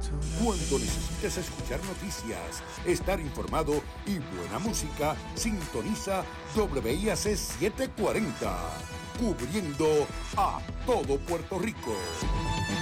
Cuando necesites escuchar noticias, estar informado y buena música, sintoniza WIAC 740, cubriendo a todo Puerto Rico.